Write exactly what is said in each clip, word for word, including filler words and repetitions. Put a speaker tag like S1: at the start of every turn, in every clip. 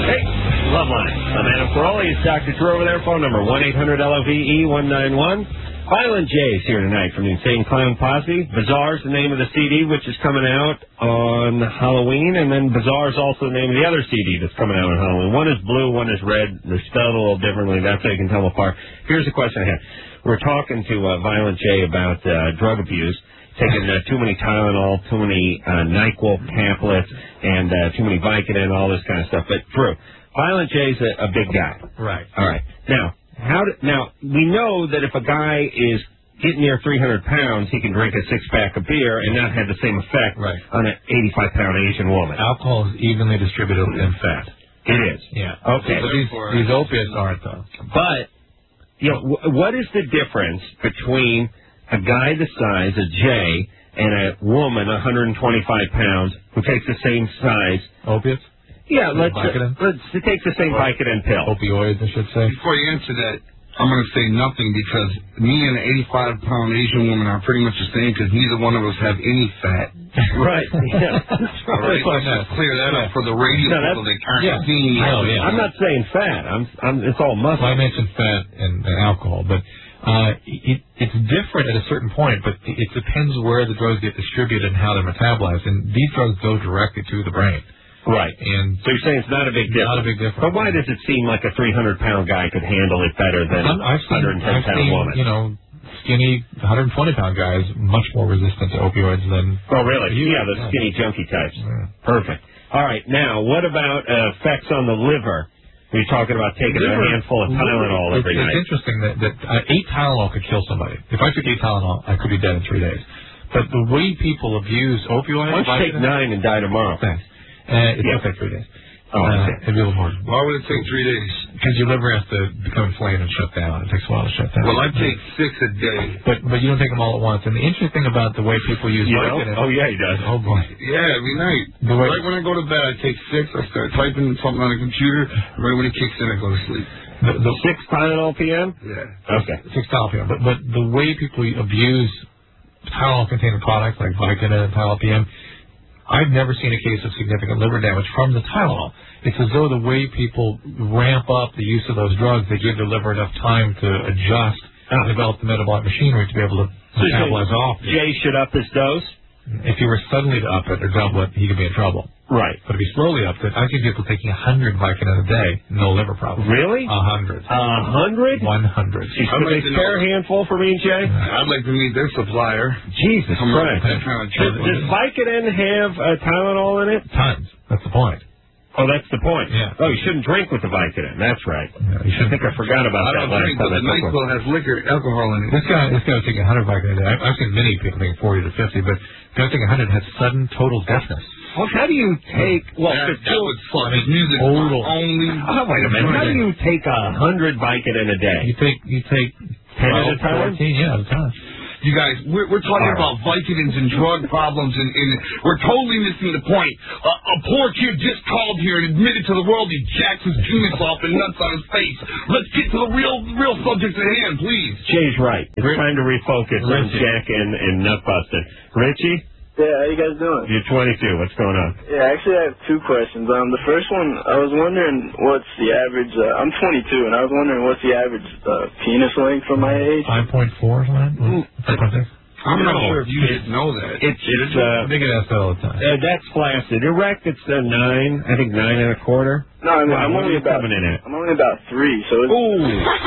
S1: Hey, Loveline. I'm Adam Carolla. It's Doctor Drew over there. Phone number one eight hundred L O V E one nine one. Violent J is here tonight from the Insane Clown Posse. Bizarre is the name of the C D, which is coming out on Halloween, and then Bizarre is also the name of the other C D that's coming out on Halloween. One is blue, one is red. They're spelled a little differently. That's how you can tell them apart. Here's a question I had. We're talking to uh, Violent J about uh, drug abuse, taking uh, too many Tylenol, too many uh, NyQuil pamphlets, and uh, too many Vicodin, all this kind of stuff. But Drew, Violent J's a, a big guy.
S2: Right.
S1: All right. Now, How do, now, we know that if a guy is getting near three hundred pounds, he can drink a six-pack of beer and not have the same effect
S2: right.
S1: on an eighty-five pound Asian woman.
S2: Alcohol is evenly distributed in fat.
S1: It is?
S2: Yeah.
S1: Okay.
S2: But these, these opiates aren't, though.
S1: But, you know, w- what is the difference between a guy the size of Jay and a woman one hundred twenty-five pounds who takes the same size?
S2: Opiates?
S1: Yeah, let's, uh, let's it takes the same Vicodin pill.
S2: Opioids, I should say.
S3: Before you answer that, I'm going to say nothing because me and an eighty-five pound Asian woman are pretty much the same because neither one of us have any fat.
S1: Right. Yeah.
S3: All right, let's just clear that up for the radio
S1: no,
S3: people that aren't
S2: yeah.
S3: seeing it.
S2: Oh, yeah.
S1: I'm not saying fat. I'm, I'm, it's all muscle.
S2: Well, I mentioned fat and, and alcohol, but uh, it, it's different at a certain point, but it depends where the drugs get distributed and how they're metabolized. And these drugs go directly to the brain.
S1: Right.
S2: And
S1: so you're saying it's not a big difference.
S2: Not a big difference.
S1: But why does it seem like a three hundred pound guy could handle it better than a
S2: I've seen,
S1: one hundred ten
S2: I've
S1: pound
S2: seen,
S1: woman?
S2: You know, skinny one hundred twenty pound guys much more resistant to opioids than...
S1: Oh, really?
S2: You.
S1: Yeah, the yeah. skinny junkie types.
S2: Yeah.
S1: Perfect. All right. Now, what about uh, effects on the liver? You're talking about taking liver, a handful of Tylenol
S2: it's,
S1: every
S2: it's
S1: night.
S2: It's interesting that, that uh, eight Tylenol could kill somebody. If I took eight Tylenol, I could be dead in three days. But the way people abuse opioids...
S1: Why don't you take nine and die tomorrow?
S2: Thanks. Uh, it
S1: yeah.
S2: will take three days.
S1: Oh,
S2: uh, it'd be a little more.
S3: Why would it take three days?
S2: Because your liver has to become inflamed and shut down. It takes a while to shut down.
S3: Well, I take six a day.
S2: But but you don't take them all at once. And the interesting thing about the way people use
S1: you
S2: Vicodin...
S1: Oh, yeah, he does.
S2: Oh, boy.
S3: Yeah, every night.
S2: The way,
S3: right when I go to bed, I take six. I start typing something on the computer. Right when it kicks in, I go to sleep.
S2: The, the
S3: six
S1: Tylenol P M?
S3: Yeah.
S1: Okay.
S2: Six Tylenol P M. But, but the way people abuse Tylenol-containing products like Vicodin and Tylenol P M... I've never seen a case of significant liver damage from the Tylenol. It's as though the way people ramp up the use of those drugs, they give their liver enough time to adjust and develop the metabolic machinery to be able to so metabolize off.
S1: Jay should up his dose?
S2: If he were suddenly to up it or double it, he could be in trouble.
S1: Right.
S2: But if he slowly upped it, I see people taking one hundred Vicodin a day, no liver problem.
S1: Really?
S2: one hundred.
S1: one hundred?
S2: one hundred.
S1: She's a like fair handful for me, Jay?
S3: I'd like to meet their supplier.
S1: Jesus
S3: Come
S1: Christ.
S3: On,
S1: does, does Vicodin have uh, Tylenol in it?
S2: Tons. That's the point.
S1: Oh, that's the point.
S2: Yeah.
S1: Oh, you shouldn't drink with the Vicodin. That's right.
S2: Yeah, you
S1: I think I forgot about
S3: I
S1: that
S3: don't
S1: last
S3: drink,
S1: time.
S3: But the NyQuil has liquor, alcohol in it.
S2: This guy, this guy was taking one hundred Vicodin a day. I've seen many people taking forty to fifty, but the guy taking one hundred had sudden total deafness.
S1: Well, how do you take... Well,
S3: that,
S1: that
S3: would fuck. His music
S2: total.
S3: only...
S1: Oh, wait a minute. How do you take a hundred Vicodin a day?
S2: You take, you take...
S1: ten at a time?
S2: fourteen, yeah, at a time.
S3: You guys, we're, we're talking right. about Vicodins and drug problems, and, and we're totally missing the point. Uh, a poor kid just called here and admitted to the world he jacks his penis off and nuts on his face. Let's get to the real real subject at hand, please.
S1: Jay's right. It's Rich. time to refocus Richie. on Jack and, and nut busting. Richie?
S4: Yeah, how you guys doing?
S1: You're twenty-two. What's going on?
S4: Yeah, actually I have two questions. Um, the first one, I was wondering what's the average, uh, I'm twenty-two, and I was wondering what's the average uh, penis length for my age?
S2: five point four, something? five point six?
S3: I'm
S1: no,
S3: not sure if you didn't know that.
S1: It's, it's uh,
S2: they get asked that all the time.
S1: Uh, that's flaccid. Erect, it's uh, nine, I think nine and a quarter.
S4: No, I'm,
S1: yeah,
S4: I'm only about,
S1: in it?
S4: I'm only about three, so it's...
S1: Ooh.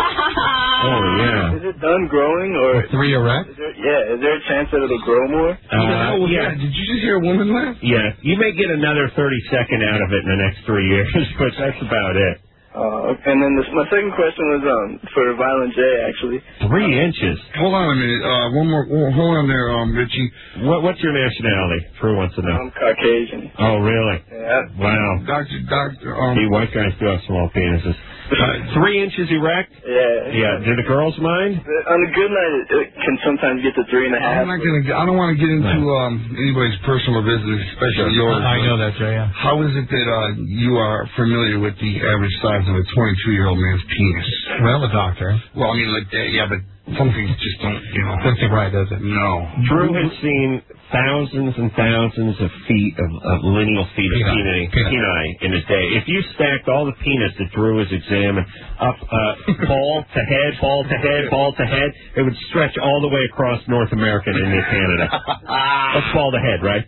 S1: Oh, yeah.
S4: Is it done growing, or...
S2: Or three erect?
S4: Is there, yeah, is there a chance that it'll grow more?
S1: Uh, yeah.
S3: That? Did you just hear a woman laugh?
S1: Yeah. You may get another thirty second out of it in the next three years, but that's about it.
S4: Uh, and then this, my second question was um for Violent J, actually.
S1: Three uh, inches.
S3: Hold on a minute. Uh, one more. Hold on there, um, Richie.
S1: What, what's your nationality? Drew wants to know.
S4: I'm Caucasian.
S1: Oh, really?
S4: Yeah.
S1: Wow.
S3: Doctor, doctor. Um,
S1: See, white guys do have small penises. Uh, three inches erect?
S4: Yeah.
S1: Yeah. Do the girls mind?
S4: On a good night, it, it can sometimes get to three and a half.
S3: I'm not gonna. I don't want to get into um anybody's personal business, especially yours.
S2: I know that, Jay. Yeah.
S3: How is it that uh you are familiar with the average size of a twenty-two-year-old man's penis?
S2: Well, I'm a doctor.
S3: Well, I mean, like, uh, yeah, but some things just don't, you know.
S2: Doesn't seem right, does it?
S3: No.
S1: Drew has seen thousands and thousands of feet of, of lineal feet of peni, peni in his day. If you stacked all the penis that Drew has examined up, uh, ball to head, ball to head, ball to head, it would stretch all the way across North America and into Canada. That's ball to head, right?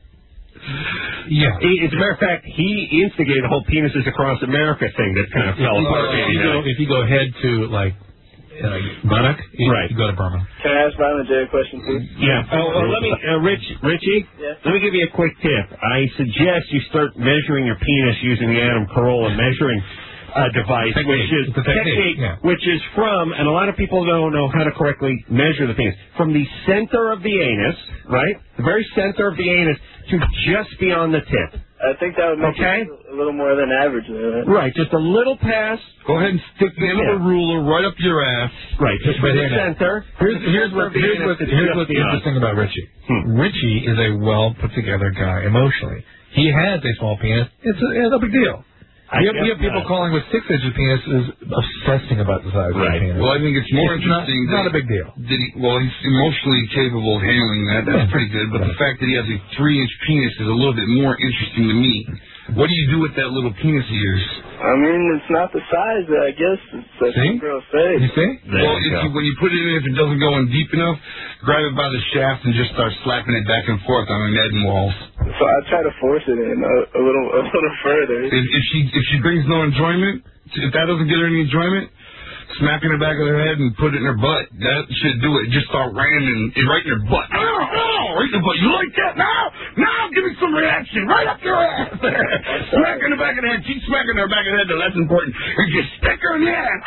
S2: Yeah.
S1: He, as a matter of fact, he instigated the whole penises across America thing that kind of fell apart.
S2: If you, go, if you go head to, like, Uh, Buttock, you,
S1: right.
S2: you go to Burma.
S4: Can I ask Violent J a question, please?
S1: Yeah. Oh, well, let me, uh, Rich, Richie,
S4: yes?
S1: let me give you a quick tip. I suggest you start measuring your penis using the Adam Carolla measuring uh, device,
S2: technique.
S1: which is
S2: the technique,
S1: technique
S2: yeah.
S1: which is from, and a lot of people don't know how to correctly measure the penis, from the center of the anus, right, the very center of the anus, to just beyond the tip.
S4: I think that would make
S1: okay.
S4: it a little more than average. There,
S1: Right,
S4: right?
S1: just a little past.
S3: Go ahead and stick the end of the ruler right up your ass.
S1: Right, just by the center.
S2: Here's, here's what, here's what, here's what's interesting about Richie. Hmm. Richie is a well put together guy emotionally. He has a small penis. It's a, it's a big deal. We have, we have people calling with six inches penises obsessing about the size
S1: right.
S2: of the penis.
S3: Well, I think it's more
S2: it's
S3: interesting.
S2: Not, not a big deal.
S3: Did he, well, he's emotionally capable of handling that. That's pretty good. But right. the fact that he has a three-inch penis is a little bit more interesting to me. What do you do with that little penis of yours?
S4: I mean, it's not the size, I guess. It's a
S2: see?
S4: girl's face.
S2: You see?
S3: There well, you if you, when you put it in, if it doesn't go in deep enough, grab it by the shaft and just start slapping it back and forth on the netting walls.
S4: So I try to force it in a, a little, a little further.
S3: If, if she, if she brings no enjoyment, if that doesn't get her any enjoyment, smack in the back of her head and put it in her butt. That should do it. Just start ramming it right in her butt. Oh, oh, right in her butt. You like that? Now, now, give me some reaction. Right up your ass. Smack in the back of the head. Keep smacking her back of the head. That's important. And just stick her in the ass.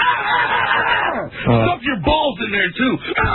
S3: Ah! Uh, Stuff your balls in there too.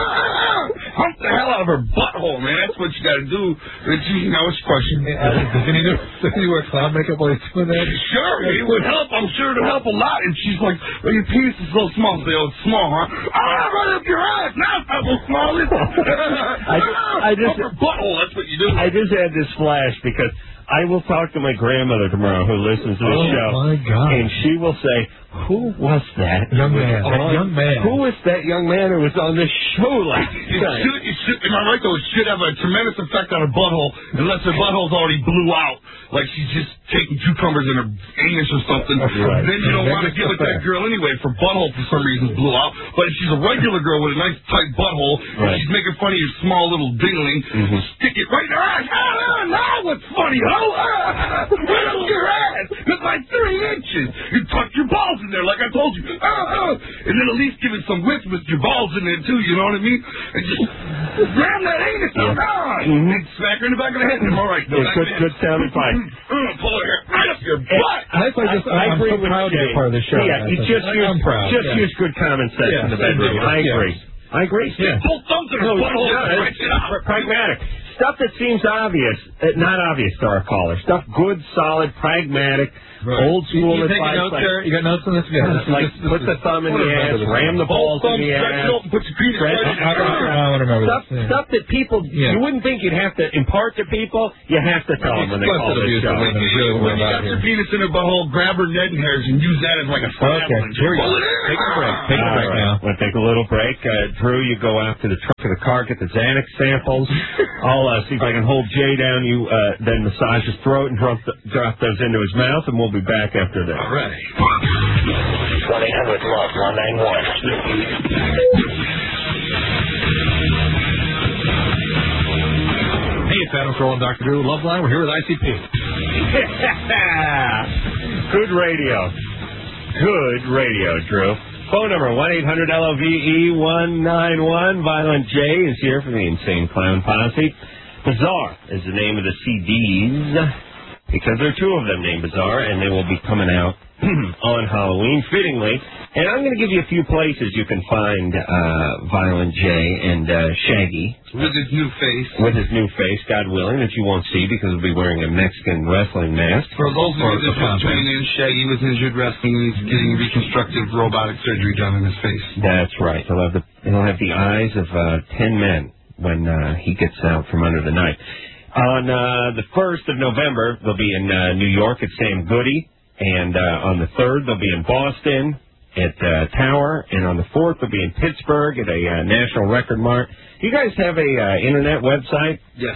S3: Ah! Hump the hell out of her butthole, man. That's what you got to do. Now, what's your question?
S2: Uh, does he do, does he wear clown makeup while he's doing that?
S3: Sure, it would help. I'm sure it would help a lot. And she's like, well, your penis is so small. Say, oh, it's small, huh? Ah, right up your ass. Now it's not so small, is it?
S1: I, I just,
S3: up her butthole. That's what you do.
S1: I just had this flash because I will talk to my grandmother tomorrow who listens to the
S2: oh
S1: show.
S2: My God.
S1: And she will say, who was that
S2: young man?
S1: On,
S2: that young man.
S1: Who was that young man who was on this show last
S3: it
S1: night?
S3: Should, it should, am I right, though? It should have a tremendous effect on her butthole unless her butthole's already blew out. Like she's just taking cucumbers in her anus or something.
S1: Right.
S3: Then you don't want to give it to that girl anyway if her butthole for some reason blew out. But if she's a regular girl with a nice tight butthole,
S1: right.
S3: and she's making fun of your small little dingling, mm-hmm. stick it right in her ass. Ah, ah, now what's funny, ho? Ah, right up your ass. It's like three inches. You tuck your balls in there like I told you. Ah, ah. And then at least give it some width with your balls in there too, you know what I mean? And just ram that anus on. Ah, mm-hmm. And smack her in the back of the head. I'm all right.
S1: Yeah, good, good sounding fine.
S3: Pull her hair right up your butt.
S2: I, I, just, I, I'm
S1: agree
S2: so
S1: with
S2: proud to be part of the show.
S1: Yeah, you just use,
S2: I'm proud.
S1: just
S2: yeah.
S1: use good common sense
S2: yeah,
S1: in the bedroom. I agree.
S2: Yeah.
S1: I agree.
S3: Yeah. Pull thumbs in her
S1: no,
S3: butthole.
S1: Yeah,
S3: right
S1: pragmatic. Stuff that seems obvious, uh, not obvious to our caller. Stuff good, solid, pragmatic, right. old school
S2: you, you
S1: advice.
S2: Notes
S1: like,
S2: there? You got notes on this? Yeah.
S1: This like this, put this, the thumb in the ass, ram the balls in the ass.
S3: Put your penis right in
S2: I don't remember
S1: stuff,
S2: this. Yeah.
S1: Stuff that people, yeah. you wouldn't think you'd have to impart to people. You have to tell them when they call this show.
S3: When you got your penis in her butthole, grab her netting hairs and use that as like a
S2: okay. Here we go. Take a break. Take a break now.
S1: We'll take a little break. Uh, Drew, you go out to the trunk of the car, get the Xanax samples. I'll uh, see if I can hold Jay down. You uh, then massage his throat and drop, the, drop those into his mouth, and we'll be back after this.
S3: All right.
S5: one eight hundred love one nine one.
S2: Hey, it's Adam Carolla and Doctor Drew. Love Line. We're here with I C P.
S1: Good radio. Good radio, Drew. Phone number one eight hundred L O V E one nine one. Violent J is here for the Insane Clown Posse. Bizarre is the name of the C Ds because there are two of them named Bizarre, and they will be coming out on Halloween, fittingly. And I'm going to give you a few places you can find uh, Violent J and uh, Shaggy.
S3: With his new face.
S1: With his new face, God willing, that you won't see because he'll be wearing a Mexican wrestling mask.
S3: For those of you that are tuning in, Shaggy was injured wrestling and he's getting reconstructive robotic surgery done in his face.
S1: That's right. He'll have the, he'll have the eyes of uh, ten men when uh, he gets out from under the knife. On uh, the first of November, they'll be in uh, New York at Sam Goody. And uh, on the third, they'll be in Boston at uh, Tower. And on the fourth, they'll be in Pittsburgh at a uh, National Record Mart. You guys have a uh, internet website?
S3: Yes.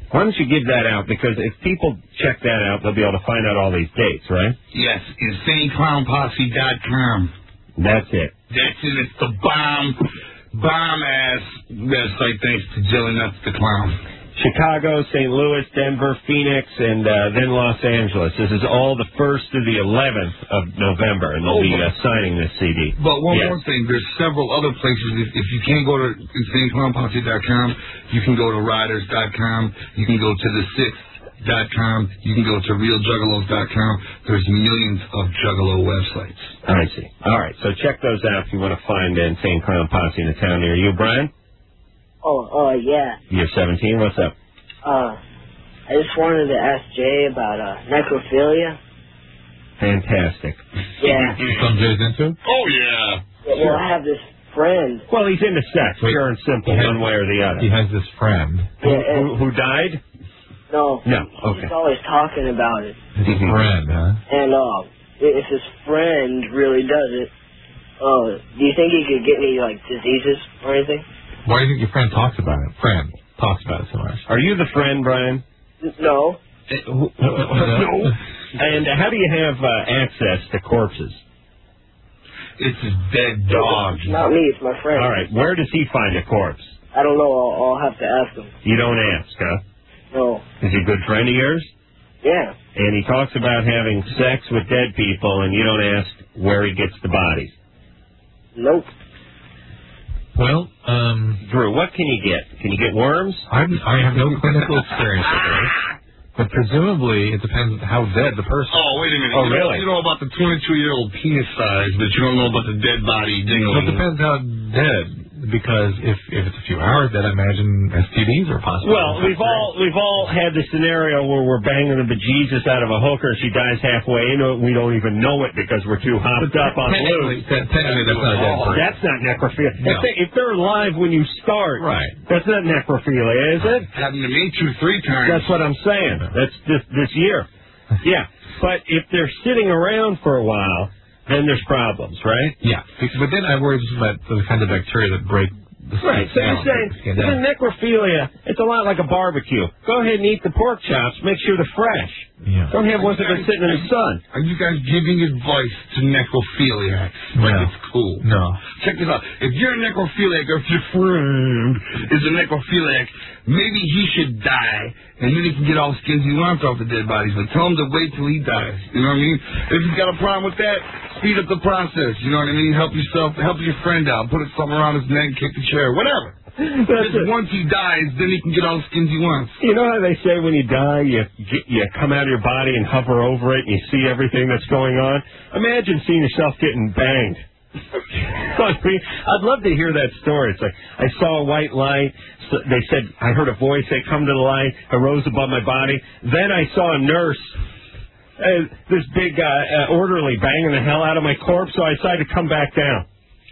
S1: Why don't you give that out? Because if people check that out, they'll be able to find out all these dates, right?
S3: Yes, insane clown posse dot com.
S1: That's it.
S3: That's it. It's the bomb, bomb-ass website thanks to Jilly Nuts the Clown.
S1: Chicago, Saint Louis, Denver, Phoenix, and uh, then Los Angeles. This is all the first to the eleventh of November, and they'll be uh, signing this C D.
S3: But one
S1: yes.
S3: more thing, there's several other places. If, if you can't go to insane clown posse dot com, you can go to riders dot com, you can go to the sixth dot com, you can go to real juggalos dot com. There's millions of Juggalo websites.
S1: I see. All right, so check those out if you want to find an Insane Clown Posse in the town near you. Brian?
S6: Oh, uh, yeah.
S1: You're seventeen. What's up?
S6: Uh, I just wanted to ask Jay about, uh, necrophilia.
S1: Fantastic.
S6: Yeah.
S2: Some Jay's into?
S3: Oh, yeah.
S6: Well, I have this friend.
S1: Well, he's into sex,
S2: Wait,
S1: pure and simple,
S2: has,
S1: one way or the other.
S2: He has this friend.
S1: Who,
S6: Yeah,
S1: who, who died?
S6: No.
S1: No, okay.
S6: He's always talking about it.
S2: His
S1: Mhm.
S2: friend, huh?
S6: And, uh, if his friend really does it, uh, do you think he could get me, like, diseases or anything?
S2: Why do you think your friend talks about it? Friend talks about it so much.
S1: Are you the friend, Brian?
S6: No.
S1: No. And how do you have uh, access to corpses?
S3: It's his dead dog.
S6: Not me, it's my friend.
S1: All right, where does he find a corpse?
S6: I don't know, I'll, I'll have to ask him.
S1: You don't ask, huh?
S6: No.
S1: Is he a good friend of yours?
S6: Yeah.
S1: And he talks about having sex with dead people, and you don't ask where he gets the bodies.
S6: Nope.
S2: Well, um...
S1: Drew, what can you get? Can you get worms?
S2: I'm, I have no clinical experience with this. But presumably, it depends how dead the person is.
S3: Oh, wait a minute.
S1: Oh,
S3: you
S1: really?
S3: Know, you know about the twenty-two-year-old penis size, but you don't know about the dead body
S2: Well,
S3: dingling.
S2: it depends how dead. Because if, if it's a few hours dead, I imagine S T Ds are possible.
S1: Well, we've all we've all had the scenario where we're banging the bejesus out of a hooker. She dies halfway into it. We don't even know it because we're too hopped up on
S2: Technically,
S1: loose.
S2: te- technically that's not a dead person.
S1: That's not necrophilia.
S2: No.
S1: If, they, if they're alive when you start,
S2: Right.
S1: that's not necrophilia, is it?
S3: Happened to me two, three times.
S1: That's what I'm saying. That's this this year. Yeah, but if they're sitting around for a while, then there's problems, right?
S2: Yeah. But then I worry just about the kind of bacteria that break the
S1: Right, so
S2: skin
S1: you're
S2: down,
S1: saying
S2: the skin
S1: the
S2: down.
S1: necrophilia, it's a lot like a barbecue. Go ahead and eat the pork chops. Make sure they're fresh.
S2: Yeah.
S1: Don't have ones that are sitting in the sun.
S3: Are you guys giving advice to necrophiliacs? Like
S2: No.
S3: it's cool.
S2: No.
S3: Check this out. If you're a necrophiliac, or if your friend is a necrophiliac, maybe he should die, and then he can get all the skins he wants off the dead bodies. But tell him to wait till he dies. You know what I mean? If he's got a problem with that, speed up the process. You know what I mean? Help yourself, help your friend out. Put something around his neck, kick the chair, whatever.
S1: That's
S3: Just
S1: it.
S3: once he dies, then he can get all the skins he wants.
S1: You know how they say when you die, you get, you come out of your body and hover over it, and you see everything that's going on? Imagine seeing yourself getting banged. I mean, I'd love to hear that story. It's like, I saw a white light. So they said, I heard a voice say, come to the light. I rose above my body. Then I saw a nurse, uh, this big uh, uh, orderly banging the hell out of my corpse, so I decided to come back down.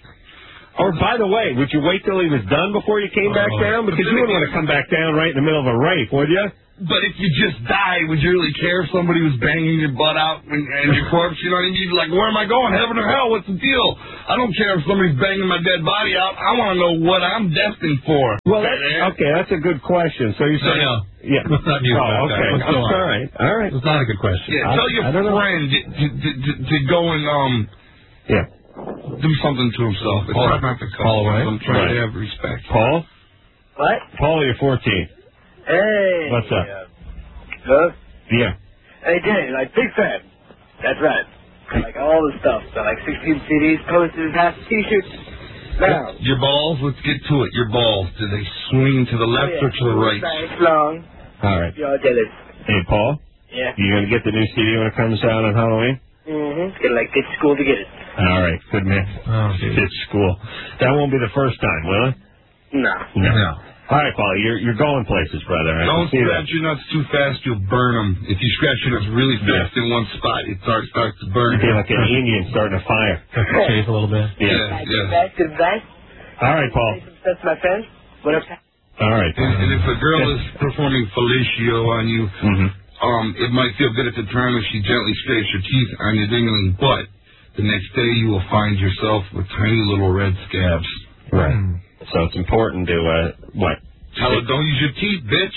S1: Or, by the way, would you wait till he was done before you came back
S2: Oh.
S1: down? Because you wouldn't want to come back down right in the middle of a rape, would you?
S3: But if you just die, would you really care if somebody was banging your butt out and, and your corpse? You know what I mean? Like, where am I going? Heaven or hell? What's the deal? I don't care if somebody's banging my dead body out. I want to know what I'm destined for.
S1: Well, that's, okay, that's a good question. So you're saying...
S2: No, no.
S1: Yeah.
S2: Let's not use
S1: oh,
S2: that.
S1: okay.
S2: Let's go
S1: All
S2: on.
S1: right. All right.
S2: It's not a good question.
S3: Yeah,
S1: I-
S3: tell your
S1: I don't know.
S3: friend to, to, to, to go and um
S1: Yeah.
S3: do something to himself. It's
S2: Paul-
S3: not not to
S2: Paul away?
S3: I'm trying
S1: Right.
S3: to have respect.
S1: Paul?
S6: What?
S1: Paul, you're fourteen.
S6: Hey.
S1: What's up?
S6: Huh?
S1: Yeah.
S6: Hey, Jay, like, big fan. That's right. I like all the stuff. I like sixteen C Ds, posters, hats, T-shirts. Now.
S3: Your balls, let's get to it. Your balls, do they swing to the left or to the right?
S6: Thanks, long.
S1: All right.
S6: Y'all jealous.
S1: Hey, Paul,
S6: Yeah.
S1: you going to get the new C D when it comes out on Halloween?
S6: Mm-hmm. It's gonna, like, get to school to get it.
S1: All right. Good man.
S2: Oh, geez.
S1: It's school. That won't be the first time, will it?
S6: No.
S1: No.
S2: No.
S1: All right, Paul, you're you're going places, brother. I
S3: Don't
S1: can see
S3: scratch
S1: that.
S3: your nuts too fast, you'll burn them. If you scratch your nuts really fast in one spot, it starts, starts to burn.
S1: You feel like an Indian starting a fire.
S2: Start to chafe a little bit.
S1: Yeah.
S3: Yeah, yeah.
S6: Back to the back.
S1: All right, Paul.
S6: That's my friend. What up?
S1: All right.
S3: And, and if a girl is performing fellatio on you,
S1: Mm-hmm.
S3: um, it might feel good at the time if she gently scrapes her teeth on your dingling, but the next day you will find yourself with tiny little red scabs.
S1: Right. So it's important to, uh, what?
S3: Tell her, don't use your teeth, bitch.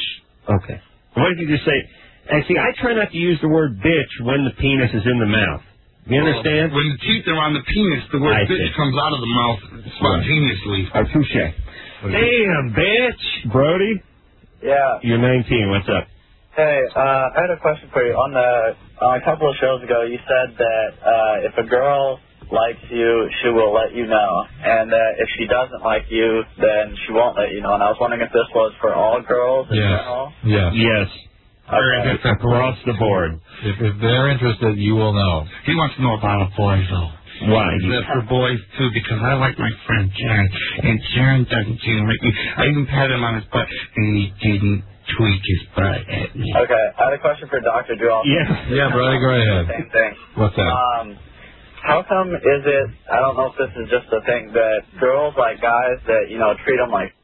S1: Okay. What did you just say? And see, I try not to use the word bitch when the penis is in the mouth. You understand?
S3: Well, when the teeth are on the penis, the word
S1: I
S3: bitch
S1: see.
S3: comes out of the mouth spontaneously.
S1: Oh, touche. Damn, bitch. Brody?
S6: Yeah.
S1: You're nineteen. What's up?
S6: Hey, uh, I had a question for you. On the on a couple of shows ago, you said that uh, if a girl likes you, she will let you know, and uh, if she doesn't like you, then she won't let you know. And I was wondering if this was for all girls in
S2: Yes.
S6: general.
S2: Yes.
S1: Yes.
S6: Okay.
S2: It's across
S1: the board.
S2: If, if they're interested, you will know.
S3: He wants to know about a boy, though.
S1: Why?
S3: That's for boys, too, because I like my friend Jaron, and Jaron doesn't seem like me. I even pat him on his butt, and he didn't tweak his butt at me.
S6: Okay, I had a question for Doctor Drew.
S1: Yeah.
S2: Yeah, brother, go ahead.
S6: Same thing.
S2: What's that?
S6: Um, how come is it, I don't know if this is just a thing, that girls like guys that, you know, treat them like...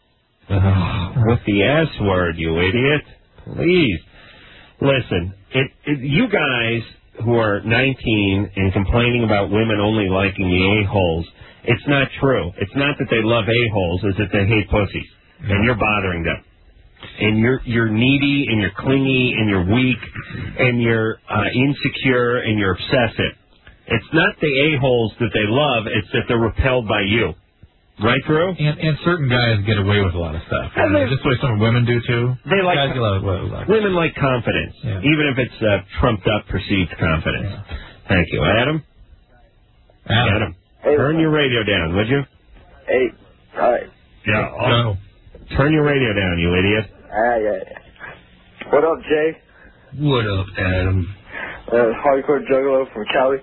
S1: Uh, with the S word, you idiot. Please. Listen, it, it, you guys who are nineteen and complaining about women only liking the a-holes, it's not true. It's not that they love a-holes, it's that they hate pussies. Yeah. And you're bothering them. And you're you're needy, and you're clingy, and you're weak, and you're uh, insecure, and you're obsessive. It's not the a-holes that they love, it's that they're repelled by you. Right, Drew?
S2: And, and certain guys get away with a lot of stuff.
S1: And
S2: Uh, just the way some women do, too.
S1: They like,
S2: guys get a lot of, well, like
S1: women like confidence,
S2: yeah.
S1: even if it's uh, trumped-up perceived confidence.
S2: Yeah.
S1: Thank you. Adam?
S2: Adam.
S1: Adam.
S6: Hey,
S1: Turn your radio down, would you?
S6: Hey, alright.
S1: Yeah.
S2: No.
S1: Turn your radio down, you idiot.
S6: Ah, yeah, yeah. What up, Jay?
S3: What up, Adam?
S6: Uh, hardcore juggalo from Cali.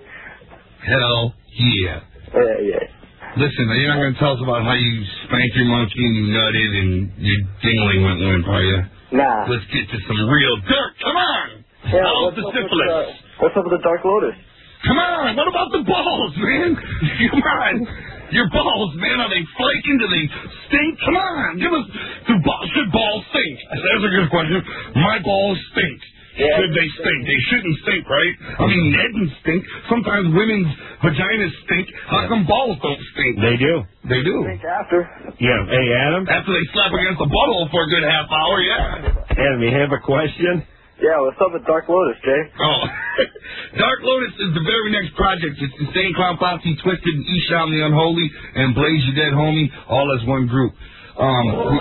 S3: Hell yeah.
S6: Yeah, yeah.
S3: Listen, you're not going to tell us about how you spanked your monkey and you nutted and your dingling went limp, are you?
S6: Nah.
S3: Let's get to some real dirt. Come on!
S6: Yeah,
S3: How's
S6: what's
S3: the
S6: up with
S3: syphilis?
S6: the, what's up with the Dark Lotus?
S3: Come on! What about the balls, man? Come on! Your balls, man, are they flaking? Do they stink? Come on! Give us... Do balls, should balls stink? That's a good question. My balls stink. Yeah. Should they stink? They shouldn't stink, right? I mean, men stink. Sometimes women's vaginas stink. How come balls don't stink?
S1: They do.
S3: They do.
S6: Stink after.
S1: Yeah. Hey, Adam?
S3: After they slap against the butthole for a good half hour, yeah.
S1: Adam, you have a question?
S6: Yeah, what's up with Dark Lotus, Jay?
S3: Oh. Dark Lotus is the very next project. It's Insane Clown Posse, Twisted, and Esham the Unholy, and Blaze You Dead Homie, all as one group. Um, we,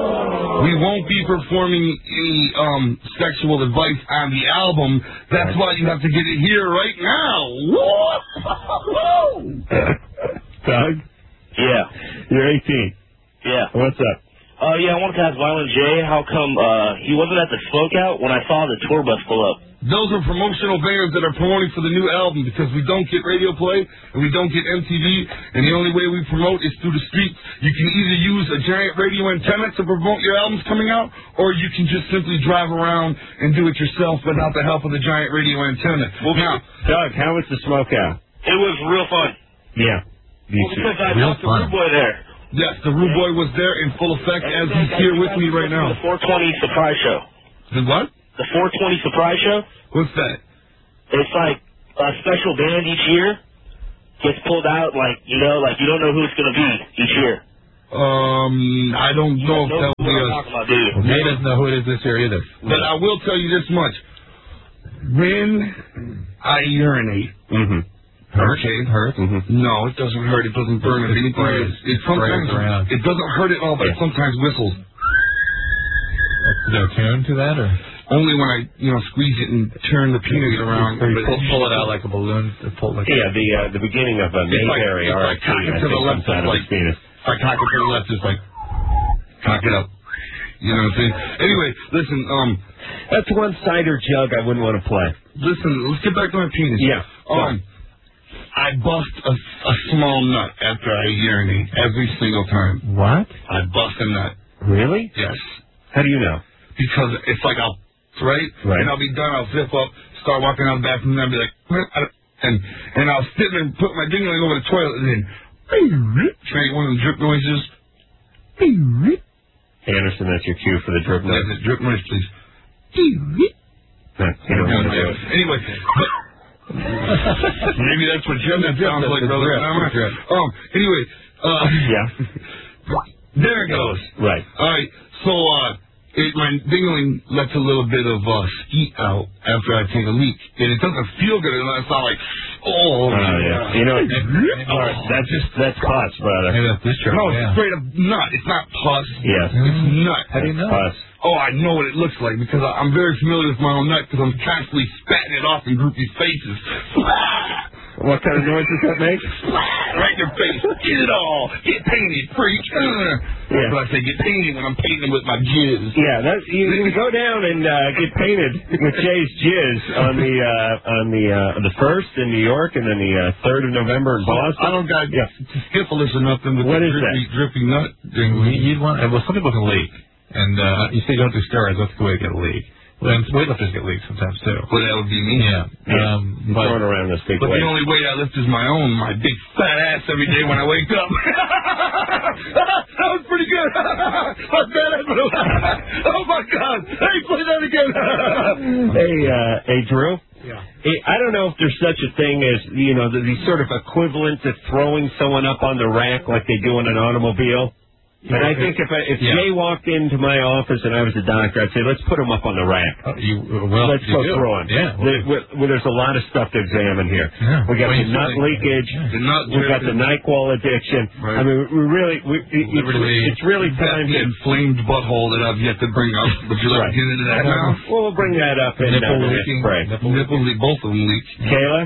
S3: we won't be performing any um, sexual advice on the album. That's why you have to get it here right now.
S1: Doug?
S7: Yeah.
S1: You're eighteen.
S7: Yeah.
S1: What's up?
S7: Uh, yeah, I wanted to ask Violent J how come uh, he wasn't at the smoke out when I saw the tour bus pull up.
S3: Those are promotional banners that are promoting for the new album because we don't get radio play and we don't get M T V, and the only way we promote is through the streets. You can either use a giant radio antenna to promote your albums coming out, or you can just simply drive around and do it yourself without the help of the giant radio antenna.
S7: Well,
S3: now,
S1: Doug, how was the smoke out?
S7: It was real fun.
S1: Yeah.
S7: Well, because I
S2: Real
S7: talked to
S2: fun.
S7: Rude Boy there.
S3: yes, the Rude Boy was there in full effect as he's here with me right now.
S7: The four twenty surprise show.
S3: The what?
S7: The four twenty surprise show.
S3: What's that?
S7: It's like a special band each year gets pulled out, like, you know, like you don't know who it's going to be each year.
S3: Um, I don't know if that will be
S7: what I'm
S3: us.
S7: talking about, do you?
S2: Jay doesn't know who it is this year either.
S3: But I will tell you this much. When I urinate,
S1: Mm-hmm.
S2: Hurt?
S3: okay,
S2: Hurt?
S1: Mm-hmm.
S3: no, it doesn't hurt. It doesn't burn. It,
S2: It sprays.
S3: it, it sometimes
S2: Sprays around.
S3: it doesn't hurt at all, but it sometimes whistles.
S2: Is there a tune to that, or?
S3: Only when I, you know, squeeze it and turn the penis around.
S2: Or you
S3: But
S2: pull,
S3: it's-
S2: pull it out like a balloon? Or pull like
S1: Yeah, the uh, the beginning of a
S3: It's like-
S1: Mayberry
S3: it's
S1: R
S3: like
S1: F T,
S3: cocking
S1: I
S3: to the
S1: think,
S3: left,
S1: comes out of
S3: like-
S1: his penis.
S3: If I cock it to the left, just like cock it up. You know what I'm saying? Anyway, listen, um,
S1: That's one cider jug I wouldn't want to play.
S3: listen. Let's get back to my penis.
S1: Yeah.
S3: Um, I bust a, a small nut after I urinate every single time.
S2: What?
S3: I bust a nut.
S1: Really?
S3: Yes.
S1: How do you know?
S3: Because it's like I'll, right?
S1: Right.
S3: And I'll be done, I'll zip up, start walking out of the bathroom, and I'll be like, and and I'll sit there and put my dingling over the toilet, and then try one of the drip noises.
S1: Anderson, that's your cue for the drip noise.
S3: That's a drip noise, please.
S1: No, you don't want to do it.
S3: Anyway, but maybe that's what Jim that sounds like, brother.
S2: drip,
S3: I'm not-
S2: drip.
S3: Um, anyway, uh,
S1: Yeah.
S3: there it goes.
S1: Right.
S3: All right, so, uh, it, my dingling lets a little bit of uh, skeet out after I take a leak, and it doesn't feel good. And I sound like, oh,
S1: oh yeah. You know, oh, that's just that's pus, brother.
S2: Maybe that's discharge.
S3: No,
S2: yeah.
S3: it's straight up nut. It's not pus.
S1: Yes.
S3: It's nut.
S2: How do you know?
S1: Pus.
S3: Oh, I know what it looks like because I, I'm very familiar with my own nut because I'm constantly spatting it off in groupies' faces.
S1: What kind of noise does that make?
S3: Right in your face. Get it all. Get painted, freak. Uh,
S1: Yeah.
S3: That's what I say. Get painted when I'm painting with my jizz.
S1: Yeah, that, you, you can go down and uh, get painted with Jay's jizz on the uh, on the uh, the first in New York and then the uh, third of November in Boston.
S3: I don't got
S1: yeah.
S3: syphilis or nothing with
S1: What
S3: the
S1: is
S3: drippy,
S1: that?
S3: drippy nut.
S2: You'd want, well, some people can leak. And uh, you say don't do steroids, that's the way to get a leak. Well, and weightlifters get leaks sometimes, too.
S3: Well, that would be me.
S2: Yeah.
S1: yeah.
S2: Um, but,
S1: throwing around this big
S3: But
S1: weight.
S3: the only weight I lift is my own, my big fat ass every day when I wake up. That was pretty good. My fat ass. Oh, my God. Hey, play that again.
S1: Hey, uh, hey, Drew?
S2: Yeah.
S1: Hey, I don't know if there's such a thing as, you know, the, the sort of equivalent to throwing someone up on the rack like they do in an automobile. But I think if I, if
S2: yeah.
S1: Jay walked into my office and I was a doctor, I'd say, let's put him up on the rack.
S2: Uh, you, well,
S1: Let's
S2: you
S1: go
S2: do.
S1: through him.
S2: Yeah.
S1: There, well, there's a lot of stuff to examine here.
S2: Yeah.
S1: We got
S2: Well,
S1: the
S2: you
S1: nut
S2: said-
S1: leakage.
S2: yeah.
S3: The nut
S1: We've got the NyQuil addiction.
S3: Right.
S1: I mean, we really, we, it, it's,
S2: Liberty.
S1: it's really time
S3: The
S1: to...
S3: inflamed butthole that I've yet to bring up. Would you like
S1: Right.
S3: to get into that now?
S1: Well, we'll bring that up in uh,
S2: Nipple
S1: the next
S2: leaking.
S1: break.
S2: Nipple
S3: Nipples, they both of them leak.
S1: Kayla?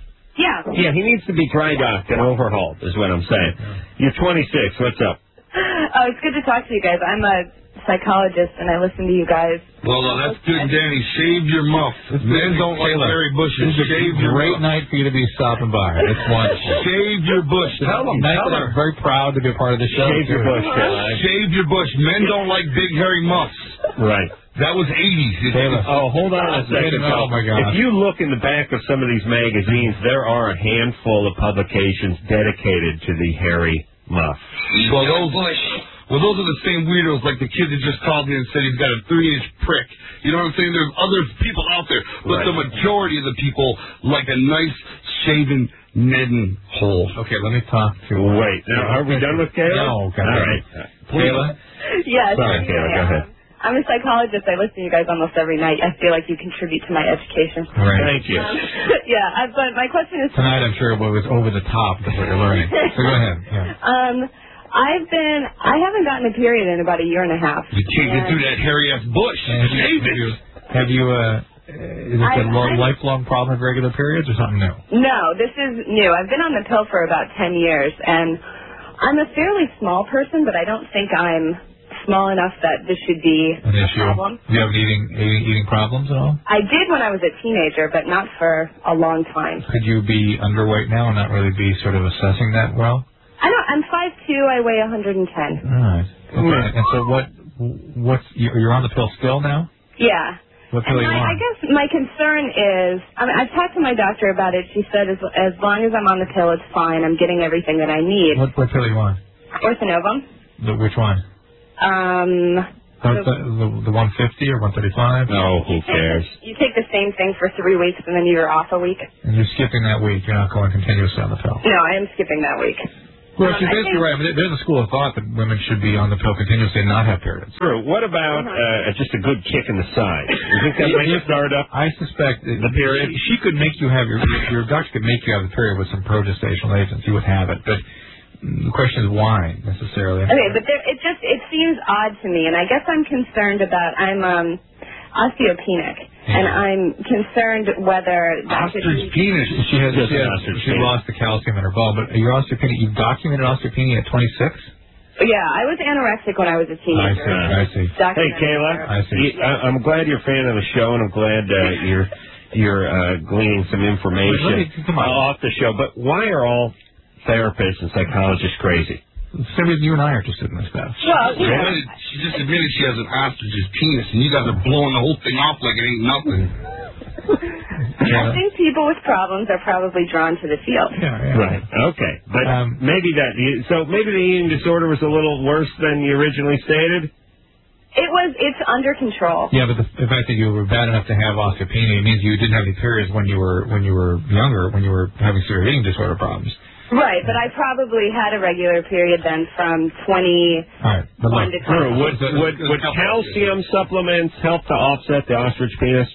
S8: Yeah.
S1: Yeah, he needs to be dry docked and overhauled, is what I'm saying. You're twenty-six. What's up?
S8: Oh, it's good to talk to you guys. I'm a psychologist, and I listen to you guys.
S3: Well, uh, that's good, Danny. Shave your muff. Men don't like
S2: Taylor,
S3: hairy bushes.
S2: This is
S3: Shave
S2: a
S3: your
S2: great
S3: muff.
S2: night for you to be stopping by. It's one.
S3: Shave your bush. Tell them.
S2: Night
S3: Tell
S2: that
S3: them.
S2: I'm very proud to be a part of the show.
S1: Shave your
S2: too.
S1: bush, Kayla.
S3: Shave your bush. Men don't like big hairy muffs.
S1: Right.
S3: That was eighties. It's,
S2: Taylor.
S1: Oh, hold on a second.
S2: Oh, my God.
S1: If you look in the back of some of these magazines, there are a handful of publications dedicated to the hairy muff.
S3: well, those, well, those are the same weirdos like the kid that just called me and said he's got a three-inch prick. You know what I'm saying? There's other people out there, but
S1: Right.
S3: the majority of the people like a nice shaven Nedden hole.
S2: Okay, let me talk to you.
S1: Wait, now, are we done with Kayla?
S2: No, okay.
S1: All right.
S2: Kayla?
S8: Yes.
S1: Sorry, Kayla, go ahead.
S8: I'm a psychologist. I listen to you guys almost every night. I feel like you contribute to my education.
S2: Right.
S1: Thank you.
S8: Um, yeah, uh, but my question is...
S2: Tonight, I'm sure it was over the top with what you're learning. So go ahead. Yeah.
S8: Um, I've been... I haven't gotten a period in about a year and a half.
S3: You can't get
S8: And-
S3: through that hairy-ass bush.
S2: And have you,
S3: Shave
S2: have
S3: it.
S2: you, have you uh, is this
S8: I-
S2: a long,
S8: I-
S2: lifelong problem with regular periods or something new?
S8: No, this is new. I've been on the pill for about ten years, and I'm a fairly small person, but I don't think I'm small enough that this should be
S2: An
S8: a
S2: issue?
S8: problem.
S2: Do you have eating, eating eating problems at all?
S8: I did when I was a teenager, but not for a long time.
S2: Could you be underweight now and not really be sort of assessing that well?
S8: I don't. I'm five two. I weigh one hundred ten.
S2: All right. Okay. And so what? What's you- you're on the pill still now?
S8: Yeah.
S2: What pill
S8: And
S2: are you
S8: my, I
S2: on?
S8: guess my concern is, I mean, I've talked to my doctor about it. She said as as long as I'm on the pill, it's fine. I'm getting everything that I need.
S2: What, what pill are you on?
S8: Orthonovum.
S2: The, which one?
S8: Um.
S2: The, the, the, the one fifty or one thirty-five?
S1: No, who cares?
S8: You take the same thing for three weeks, and then you're off a week.
S2: And you're skipping that week. You're not going continuously on the pill.
S8: No, I am skipping that week.
S2: Well,
S8: Um,
S2: she's
S8: I
S2: basically
S8: think-
S2: right. I mean, there's a school of thought that women should be on the pill continuously and not have periods.
S1: True. What about uh, just a good kick in the side? You think that might start up?
S2: I suspect that
S1: The period?
S2: She, she could make you have your your doctor could make you have the period with some progestational agents. You would have it, but the question is why necessarily.
S8: Okay, but there, it just it seems odd to me, and I guess I'm concerned about I'm um osteopenic, and I'm concerned whether that could
S3: Ostrich
S8: be,
S3: penis.
S2: She has
S1: Just
S2: she,
S1: an
S2: has,
S1: ostrich
S2: she
S1: penis.
S2: lost the calcium in her bone, but your osteopenia, you've documented osteopenia at twenty-six?
S8: yeah, I was anorexic when I was
S2: I
S8: a teenager.
S2: see, I see.
S1: Hey,
S8: Documented
S1: Kayla.
S8: for-
S2: I see.
S1: You, I, I'm glad you're a fan of the show, and I'm glad uh, you're you're uh, gleaning some information
S2: Wait, let me- come on.
S1: uh, off the show. But why are all therapists and psychologists crazy?
S2: Same reason you and I are interested in this stuff.
S8: Well,
S3: She
S8: you know,
S3: admitted, she just admitted she has an ostrich's penis, and you guys are blowing the whole thing off like it ain't nothing.
S8: I think people with problems are probably drawn to the field.
S2: Yeah, yeah.
S1: Right. Okay. But
S2: Um,
S1: maybe that. So maybe the eating disorder was a little worse than you originally stated.
S8: It was. It's under control.
S2: Yeah, but the, the fact that you were bad enough to have osteopenia means you didn't have any periods when you were when you were younger, when you were having severe eating disorder problems.
S8: Right, but I probably had a regular period then from twenty-one
S2: right,
S8: to twenty.
S1: Would, would, would calcium supplements help to offset the ostrich penis?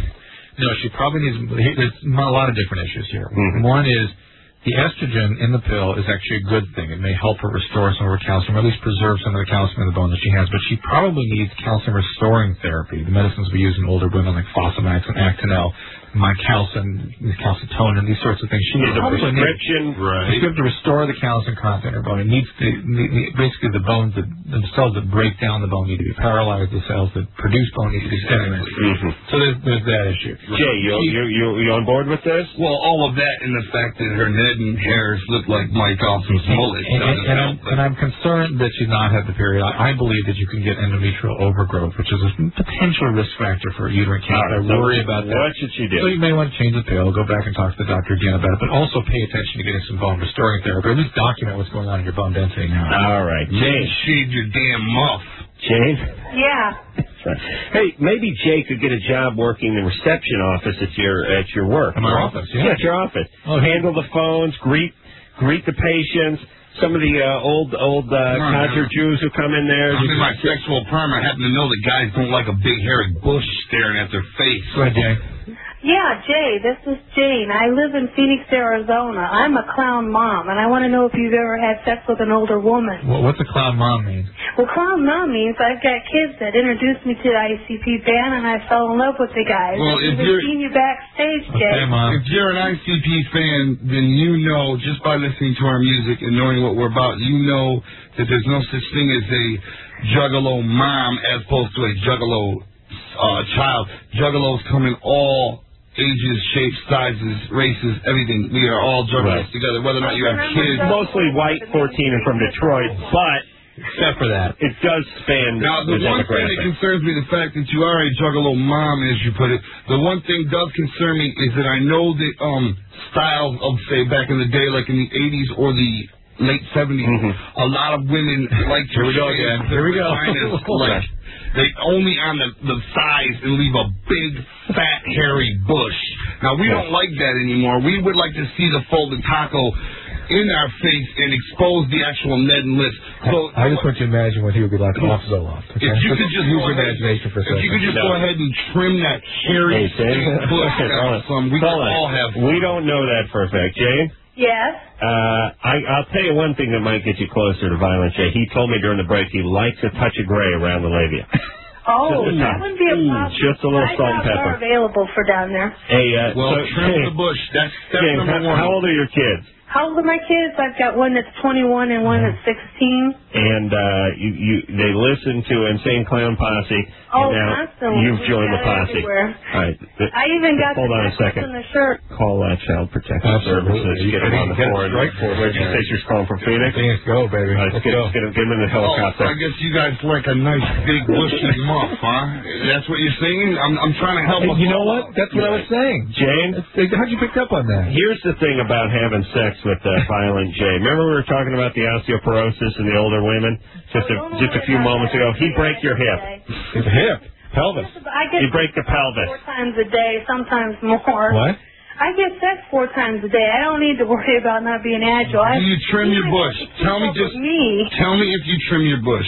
S2: No, she probably needs. There's a lot of different issues here.
S1: Mm-hmm.
S2: One is the estrogen in the pill is actually a good thing. It may help her restore some of her calcium, or at least preserve some of the calcium in the bone that she has. But she probably needs calcium restoring therapy. The medicines we use in older women like Fosamax and Actonel, Mycalcin, calcitonin, these sorts of things. She
S1: needs a
S2: probably
S1: prescription.
S2: Needs, right. She has to restore the calcium content in her bone. It needs to, basically the bones, that, the cells that break down the bone need to be paralyzed. The cells that produce bone need to be stimulated. Mm-hmm. So there's, there's that issue.
S1: Jay, you, you, you, you on board with this?
S3: Well, all of that and the fact that her head and hairs look like Mike Dawson's mullet.
S2: And, and, and, I'm, and I'm concerned that she's not had the period. I, I believe that you can get endometrial overgrowth, which is a potential risk factor for uterine cancer.
S1: Right,
S2: I worry
S1: so
S2: about that.
S1: What should she do?
S2: So you may want to change the pill, go back and talk to the doctor again about it, but also pay attention to getting some bone restoring therapy. At least document what's going on in your bone density now.
S1: All right. Jane.
S3: Shave your damn muff.
S1: Jane?
S8: Yeah.
S1: Hey, maybe Jay could get a job working in the reception office at your at your work.
S2: In my office, yeah.
S1: Yeah, at your office.
S2: Oh,
S1: handle the phones, greet greet the patients. Some of the uh, old old uh, codger Jews who come in there.
S3: I'm in my sexual prime. I happen to know that guys don't like a big hairy bush staring at their face.
S2: Go ahead, Jay.
S9: Yeah, Jay, this is Jane. I live in Phoenix, Arizona. I'm a clown mom, and I want to know if you've ever had sex with an older woman.
S2: Well, what's a clown mom mean?
S9: Well, clown mom means I've got kids that introduced me to the I C P band, and I fell in love with the guys.
S3: Well,
S9: I've
S3: if
S9: even
S3: you're-
S9: seen you backstage, Jay.
S2: Okay, Mom.
S3: If you're an I C P fan, then you know, just by listening to our music and knowing what we're about, you know that there's no such thing as a juggalo mom as opposed to a juggalo uh, child. Juggalos come in all ages, shapes, sizes, races, everything. We are all juggalos
S1: Right.
S3: together, whether or not you have kids.
S1: Mostly white, fourteen, and from Detroit, but
S2: Except for that.
S1: it does span
S3: Now, the one thing that concerns me, the fact that you are a juggalo mom, as you put it, the one thing does concern me is that I know that um, styles of, say, back in the day, like in the eighties or the late seventies,
S1: Mm-hmm.
S3: a lot of women like to
S2: Here we go
S3: shave
S2: again.
S3: their
S2: Here we go.
S3: vaginas, like, they only on the, the sides and leave a big, fat, hairy bush. Now, we don't like that anymore. We would like to see the folded taco in our face and expose the actual Ned and lips. So,
S2: I just want you to imagine what he would be like off Zoloft. Okay?
S3: if you could just
S2: use
S3: go
S2: your
S3: ahead,
S2: imagination for a
S3: if
S2: second.
S3: you could just go ahead and trim that hairy
S1: Hey, Jay.
S3: bush down some, we could
S1: Hold on.
S3: all have fun.
S1: We don't know that for a fact. Jane?
S9: Yes?
S1: Uh, I, I'll tell you one thing that might get you closer to Violent J. He told me during the break he likes a touch of gray around the labia.
S9: Oh,
S1: Just a
S9: that
S1: touch.
S9: wouldn't be a problem.
S1: Just a little
S9: I
S1: salt and
S9: thought
S1: pepper.
S9: are available for down there.
S1: Hey, uh,
S3: Well,
S1: so,
S3: trim
S1: Jane,
S3: the bush. That's step
S1: Jane,
S3: number
S1: how,
S3: one.
S1: how old are your kids?
S9: How old are my kids? I've got one that's twenty-one and one that's sixteen.
S1: And uh, you, you, they listen to Insane Clown Posse.
S9: Oh,
S1: and now
S9: constantly.
S1: you've
S9: We've
S1: joined the
S9: got it
S1: posse.
S9: everywhere.
S1: All right. th-
S9: I even got
S1: Hold
S9: the
S1: on a
S9: necklace
S1: second.
S9: and the shirt.
S1: Call that Child Protective
S2: Absolutely.
S1: Services.
S2: You
S1: Get them
S2: can
S1: on the
S2: get a
S1: board.
S2: strike force
S1: Where'd you
S2: in
S1: say
S2: there.
S1: she's calling from Phoenix?
S2: Phoenix, go, baby.
S1: All right,
S2: Let's
S1: get,
S2: go.
S1: get, him, get him in the
S3: Oh,
S1: helicopter.
S3: I guess you guys like a nice big bushy muff, huh? That's what you're saying? I'm, I'm trying to help
S2: Hey,
S3: us
S2: you know
S3: all
S2: what?
S3: out.
S2: That's what I was saying.
S1: Jane?
S2: That's- How'd you pick up on that?
S1: Here's the thing about having sex with uh, Violent J. Remember we were talking about the osteoporosis in the older women just a,
S9: Oh, don't
S1: just a
S9: worry
S1: few
S9: about
S1: moments
S9: that.
S1: ago? He'd break your hip.
S2: His hip. Pelvis.
S9: I get
S1: You break the pelvis.
S9: four times a day, sometimes more.
S2: What?
S9: I get sex four times a day. I don't need to worry about not being agile. I,
S3: Do you trim your bush? Tell me
S9: Keep up
S3: just.
S9: with me.
S3: Tell me if you trim your bush.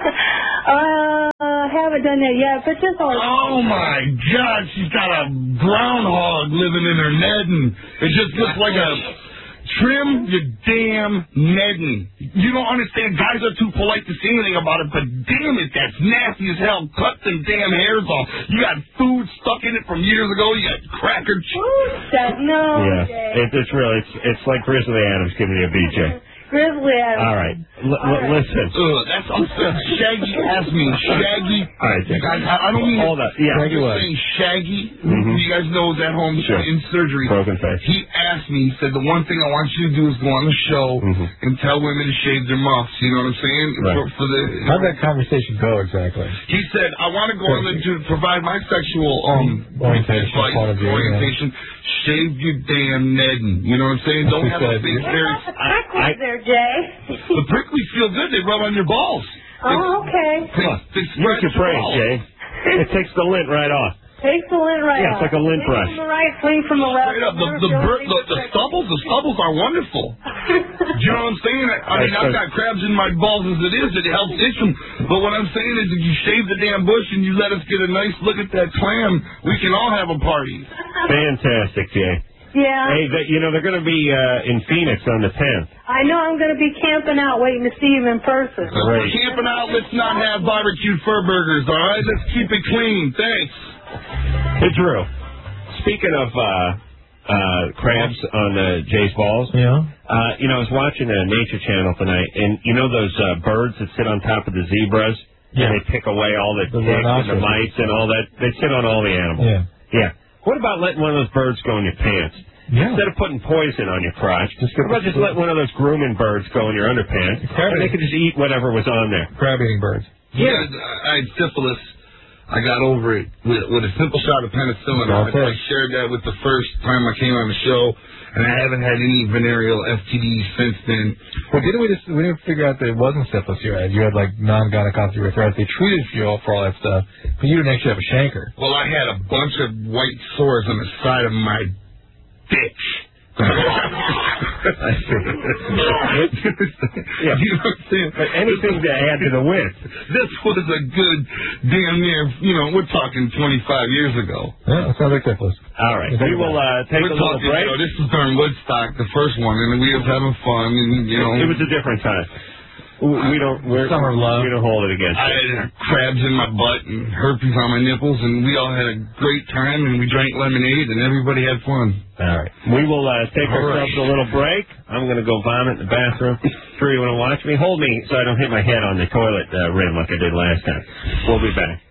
S9: uh, haven't done that yet, but just all.
S3: Oh my God, she's got a groundhog living in her netting. It just looks like a trim your damn netting. You don't understand. Guys are too polite to say anything about it, but damn it, that's nasty as hell. Cut them damn hairs off. You got food stuck in it from years ago. You got cracker cheese.
S9: That, no,
S1: Yeah,
S9: Jay.
S1: it, it's really it's it's like Grizzly Adams giving you a B J.
S9: Grizzly Adams.
S1: All right, L-
S9: All
S1: l-
S9: right.
S1: listen.
S3: Ugh, that's unfair. Shaggy asked me. Shaggy.
S1: All right, Jake.
S3: Guys, I, I don't mean.
S1: Hold up. Yeah.
S3: I'm
S1: Shaggy
S3: just
S1: what?
S3: saying Shaggy.
S1: Mhm.
S3: You guys know is at home
S1: Sure.
S3: in surgery.
S1: Broken face.
S3: He asked me. He said the one thing I want you to do is go on the show
S1: Mhm.
S3: and tell women to shave their muffs. You know what I'm saying?
S1: Right.
S3: For, for the.
S2: How'd that conversation go exactly?
S3: He said, I want to go on there to provide my sexual um
S2: Orientation,
S3: advice,
S2: point of view,
S3: orientation. Shave your damn netting. You know what I'm saying? Don't
S2: He
S3: have a
S2: said-
S3: big
S9: What
S3: hairy.
S9: about the prickles
S1: I-
S9: there, Jay?
S3: The pricklies feel good. They rub on your balls.
S9: Oh, okay.
S3: They, they
S1: Use
S3: scratch
S1: your praise,
S3: balls.
S1: Jay. It takes the lint right off.
S9: Takes the lint right
S1: Yeah, it's
S9: off.
S1: like a lint
S9: Swing
S1: brush.
S9: from the right, swing from the left.
S3: Straight up, the the,
S9: Never feel
S3: bur-
S9: any
S3: the the
S9: prickles.
S3: stubbles, the stubbles are wonderful. Do you know what I'm saying? I mean, I've got crabs in my balls as it is. It helps itch them. But what I'm saying is if you shave the damn bush and you let us get a nice look at that clam, we can all have a party.
S1: Fantastic, Jay.
S9: Yeah.
S1: Hey, the, you know, they're going to be uh, in Phoenix on the tenth.
S9: I know I'm going to be camping out waiting to see him in person.
S1: Great.
S3: Camping out, let's not have barbecued fur burgers, all right? Let's keep it clean. Thanks.
S1: Hey, Drew. Speaking of uh, uh, crabs on uh, Jay's balls,
S2: yeah.
S1: uh, you know, I was watching a Nature Channel tonight, and you know those uh, birds that sit on top of the zebras?
S2: Yeah.
S1: And they pick away all the,
S2: The
S1: ticks and the
S2: rhinoceros.
S1: mites and all that. They sit on all the animals.
S2: Yeah.
S1: Yeah. What about letting one of those birds go in your pants?
S2: Yeah.
S1: Instead of putting poison on your crotch,
S2: Just
S1: how about just let one of those grooming birds go in your underpants,
S2: Crab
S1: and they could just eat whatever was on there.
S2: Crab-eating birds.
S3: Yeah. I had syphilis. I got over it with, with a simple shot of penicillin. I, I shared that with the first time I came on the show, and I haven't had any venereal S T Ds since then.
S2: Well, didn't we just we didn't figure out that it wasn't syphilis you had? You had like non-gonococcus urethritis. They treated you all for all that stuff, but you didn't actually have a chancre.
S3: Well, I had a bunch of white sores on the side of my dick.
S1: I see. Yeah.
S3: You know what I'm saying?
S1: But anything to add to the width.
S3: This was a good damn near, you know, we're talking twenty-five years ago.
S2: Yeah, that sounds like syphilis.
S1: All right. We will uh, take
S3: we're
S1: a little
S3: talking,
S1: break.
S3: You know, this is during Woodstock, the first one, and we was having fun, and, you know.
S1: It was a different time. We don't. We're,
S2: Summer love.
S1: We don't hold it against.
S3: I had crabs in my butt and herpes on my nipples, and we all had a great time, and we drank lemonade, and everybody had fun.
S1: All right. We will uh, take
S3: All
S1: ourselves
S3: right.
S1: a little break. I'm going to go vomit in the bathroom. Drew, you want to watch me? Hold me so I don't hit my head on the toilet uh, rim like I did last time. We'll be back.